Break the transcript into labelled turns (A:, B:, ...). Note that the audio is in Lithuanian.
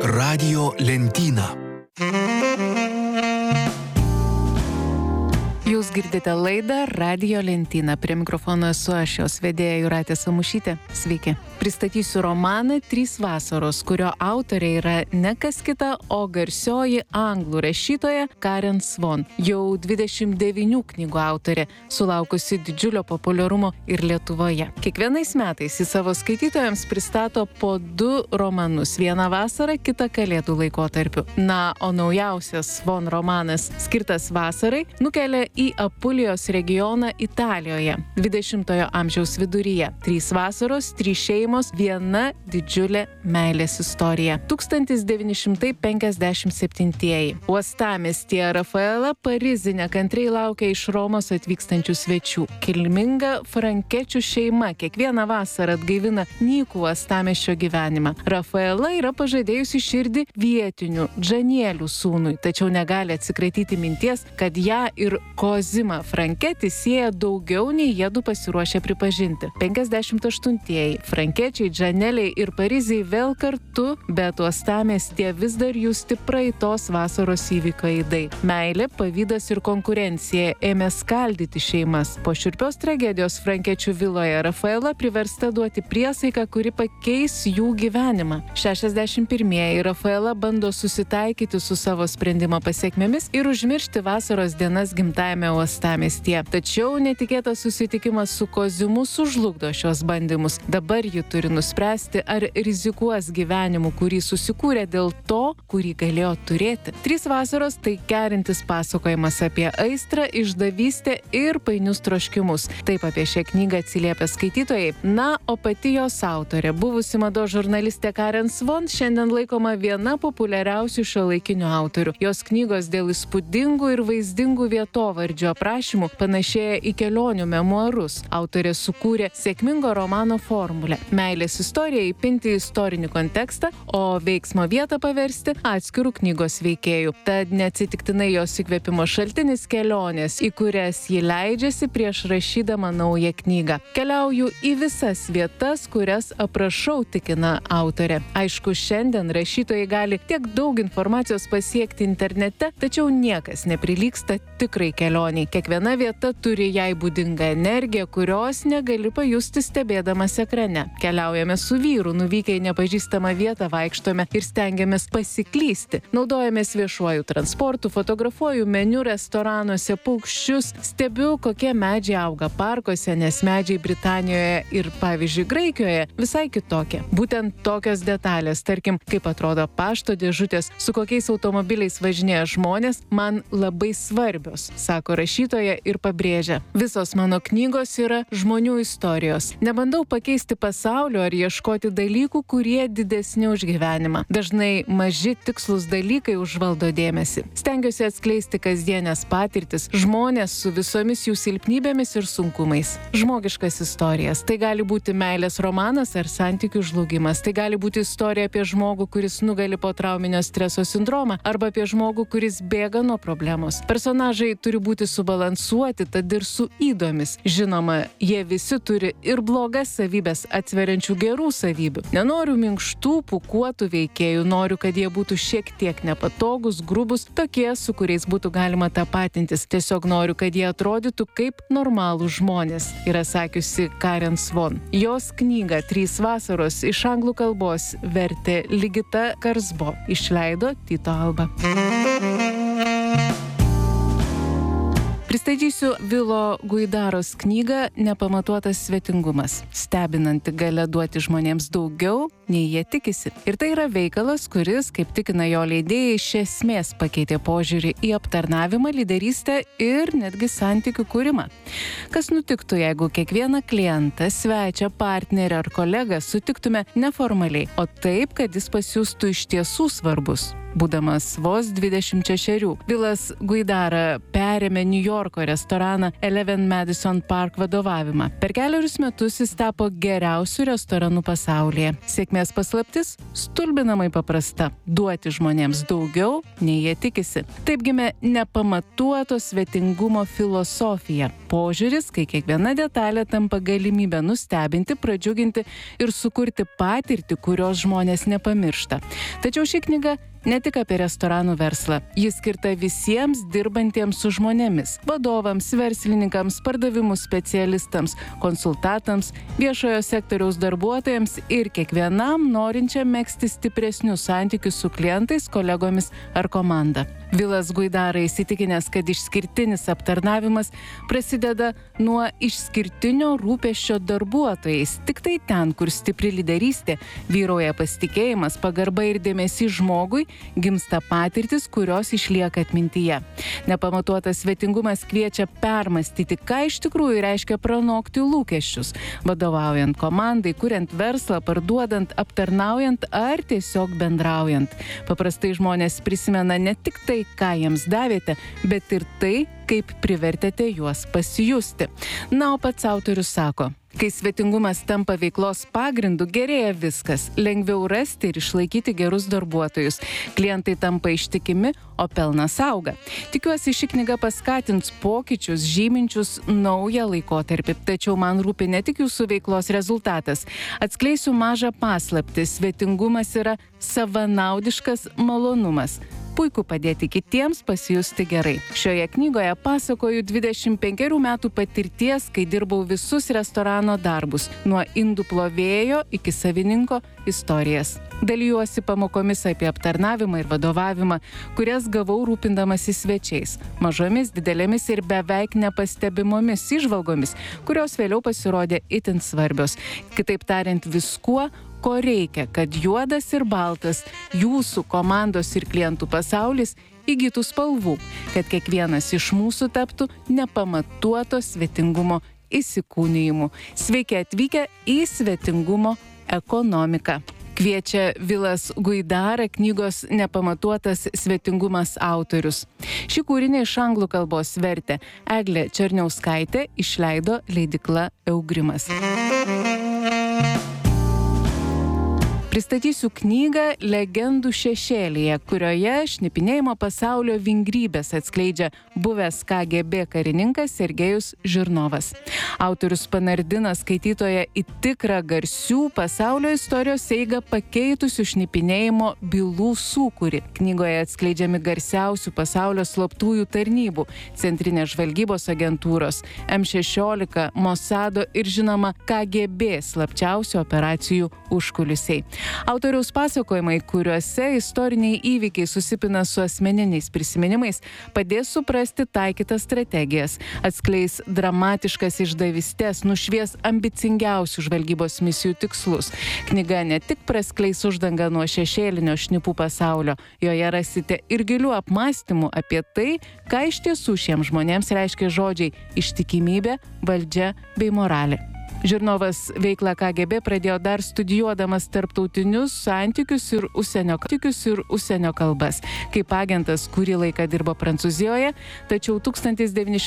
A: Radijo lentyna.
B: Jūs girdite laidą Radijo lentyna. Prie mikrofono esu aš, jos vedėja Jūratė Samušytė. Sveiki. Pristatysiu romaną Trys vasaros, kurio autorė yra ne kas kita, o garsioji anglų rašytoja Karen Svon. Jau 29 knygų autorė, sulaukusi didžiulio populiarumo ir Lietuvoje. Kiekvienais metais į savo skaitytojams pristato po 2 romanus. Vieną vasarą, kitą kalėdų laikotarpiu. Na, o naujausias Svon romanas, skirtas vasarai, nukelia į Apulijos regioną Italijoje, 20-ojo amžiaus viduryje. 3 vasaros, 3 šeimos, viena didžiulė meilės istorija. 1957. Uostamiestyje Rafaela Parizi nekantriai laukia iš Romos atvykstančių svečių. Kilminga frankečių šeima kiekvieną vasarą atgaivina nykų uostamiesčio gyvenimą. Rafaela yra pažadėjusi širdį vietinių Džanielių sūnui, tačiau negali atsikratyti minties, kad ją ir Kozimą Franketį sieja daugiau nei jiedu pasiruošę pripažinti. 58-ieji. Frankiečiai, Džaneliai ir Pariziai vėl kartu, bet uostamiestyje vis dar justi praeitos vasaros įvyko aidai. Meilė, pavydas ir konkurencija ėmė skaldyti šeimas. Po šiurpios tragedijos Frankiečių viloje Rafaela priversta duoti priesaiką, kuri pakeis jų gyvenimą. 61-ieji. Rafaela bando susitaikyti su savo sprendimo pasekmėmis ir užmiršti vasaros dienas gimtajame uostamiestyje. Tačiau netikėtas susitikimas su Kozimu sužlugdo šios bandymus. Dabar ji turi nuspręsti, ar rizikuos gyvenimu, kurį susikūrė dėl to, kurį galėjo turėti. 3 vasaros tai kerintis pasakojimas apie aistrą, išdavystę ir painius troškimus. Taip apie šią knygą atsiliepia skaitytojai. Na, o pati jos autorė, buvusi mados žurnalistė Karen Svon, šiandien laikoma viena populiariausių šiuolaikinių autorių. Jos knygos dėl įspūdingų ir vaizdingų vietovardžių aprašymų panašėja į kelionių memuarus. Autorė sukūrė sėkmingo romano formulę. Meilės istoriją įpinti į istorinį kontekstą, o veiksmo vietą paversti atskirų knygos veikėjų. Tad neatsitiktinai jos įkvėpimo šaltinis kelionės, į kurias ji leidžiasi prieš rašydama naują knygą. Keliauju į visas vietas, kurias aprašau, tikina autorė. Aišku, šiandien rašytojai gali tiek daug informacijos pasiekti internete, tačiau niekas neprilygsta tikrai kelioniai. Kiekviena vieta turi jai būdingą energiją, kurios negali pajusti stebėdamas ekrane. Keliaujame su vyru, nuvykę į nepažįstamą vietą, vaikštome ir stengiamės pasiklysti. Naudojamės viešuoju transportu, fotografuoju meniu restoranuose, paukščius, stebiu, kokie medžiai auga parkuose, nes medžiai Britanijoje ir, pavyzdžiui, Graikijoje visai kitokie. Būtent tokios detalės, tarkim, kaip atrodo pašto dėžutės, su kokiais automobiliais važinėja žmonės, man labai svarbios, sako rašytoja ir pabrėžia. Visos mano knygos yra žmonių istorijos. Nebandau pakeisti pasaulio ar ieškoti dalykų, kurie didesni už gyvenimą. Dažnai maži tikslus dalykai užvaldo dėmesį. Stengiuosi atskleisti kasdienės patirtis, žmonės su visomis jų silpnybėmis ir sunkumais. Žmogiškas istorijas. Tai gali būti meilės romanas ar santykių žlugimas. Tai gali būti istorija apie žmogų, kuris nugali po trauminio streso sindromą, arba apie žmogų, kuris bėga nuo problemos. Personažai turi būti subalansuoti, tad ir su ydomis. Žinoma, jie visi turi ir blogas savybės atsveriančių gerų savybių. Nenoriu minkštų, pūkuotų veikėjų, noriu, kad jie būtų šiek tiek nepatogus, grubus, tokie, su kuriais būtų galima tapatintis. Tiesiog noriu, kad jie atrodytų kaip normalūs žmonės, yra sakiusi Karen Svon. Jos knygą 3 vasaros iš anglų kalbos vertė Ligita Karsbo, išleido Tyto Alba. Pristatysiu Vilo Guidaros knygą Nepamatuotas svetingumas. Stebinanti galia duoti žmonėms daugiau, nei jie tikisi. Ir tai yra veikalas, kuris, kaip tikina jo leidėjai, iš esmės pakeitė požiūrį į aptarnavimą, lyderystę ir netgi santykių kūrimą. Kas nutiktų, jeigu kiekvieną klientą, svečią, partnerį ar kolegą sutiktume neformaliai, o taip, kad jis pasijustų iš tiesų svarbus? būdamas vos 26. Vilas Guidara perėmė Niujorko restoraną Eleven Madison Park vadovavimą. Per 4 metus jis tapo geriausiu restoranu pasaulyje. Sėkmės paslaptis stulbinamai paprasta – duoti žmonėms daugiau, nei jie tikisi. Taip gimė nepamatuoto svetingumo filosofija. Požiūris, kai kiekviena detalė tampa galimybę nustebinti, pradžiuginti ir sukurti patirtį, kurios žmonės nepamiršta. Tačiau ši knyga ne tik apie restoranų verslą. Ji skirta visiems dirbantiems su žmonėmis – vadovams, verslininkams, pardavimų specialistams, konsultantams, viešojo sektoriaus darbuotojams ir kiekvienam norinčiam megzti stipresnius santykius su klientais, kolegomis ar komanda. Vilas Guidara įsitikinęs, kad išskirtinis aptarnavimas prasideda nuo išskirtinio rūpesčio darbuotojais. Tik tai ten, kur stipri lyderystė, vyrauja pasitikėjimas, pagarba ir dėmesys žmogui, gimsta patirtis, kurios išlieka atmintyje. Nepamatuotas svetingumas kviečia permastyti, ką iš tikrųjų reiškia pranokti lūkesčius, vadovaujant komandai, kuriant verslą, parduodant, aptarnaujant ar tiesiog bendraujant. Paprastai žmonės prisimena ne tik tai, ką jiems davėte, bet ir tai, kaip privertėte juos pasijusti. Na, o pats autorius sako, kai svetingumas tampa veiklos pagrindu, gerėja viskas, lengviau rasti ir išlaikyti gerus darbuotojus. Klientai tampa ištikimi, o pelnas auga. Tikiuosi, ši knyga paskatins pokyčius, žyminčius naują laikotarpį. Tačiau man rūpi ne tik jūsų veiklos rezultatas. Atskleisiu mažą paslaptį. Svetingumas yra savanaudiškas malonumas. Puiku padėti kitiems pasijusti gerai. Šioje knygoje pasakoju 25 metų patirties, kai dirbau visus restorano darbus, nuo indų plovėjo iki savininko istorijas. Dalijuosi pamokomis apie aptarnavimą ir vadovavimą, kurias gavau rūpindamasi svečiais, mažomis, didelėmis ir beveik nepastebimomis įžvalgomis, kurios vėliau pasirodė itin svarbios. Kitaip tariant, viskuo, ko reikia, kad juodas ir baltas, jūsų komandos ir klientų pasaulis įgytų spalvų, kad kiekvienas iš mūsų taptų nepamatuoto svetingumo įsikūnijimu. Sveiki atvykę į svetingumo ekonomiką. Kviečia Vilas Guidara, knygos Nepamatuotas svetingumas autorius. Šį kūrinį iš anglų kalbos vertė Eglė Černiauskaitė, išleido leidykla Eugrimas. Pristatysiu knygą Legendų šešėlyje, kurioje šnipinėjimo pasaulio vingrybės atskleidžia buvęs KGB karininkas Sergejus Žirnovas. Autorius panardina skaitytoją į tikrą garsių pasaulio istorijos eigą pakeitusių šnipinėjimo bylų sūkurį. Knygoje atskleidžiami garsiausių pasaulio slaptųjų tarnybų, Centrinės žvalgybos agentūros, M16, Mossado ir žinoma KGB slapčiausių operacijų užkulisiai. Autoriaus pasakojimai, kuriuose istoriniai įvykiai susipina su asmeniniais prisiminimais, padės suprasti taikytas strategijas, atskleis dramatiškas išdavystes, nušvies ambicingiausių žvalgybos misijų tikslus. Knyga ne tik praskleis uždangą nuo šešėlinio šnipų pasaulio, joje rasite ir gilių apmąstymų apie tai, ką iš tiesų šiems žmonėms reiškia žodžiai ištikimybė, valdžia bei moralė. Žirnovas veiklą KGB pradėjo dar studijuodamas tarptautinius santykius ir užsienio kalbas. Kaip agentas kurį laiką dirbo Prancūzijoje, tačiau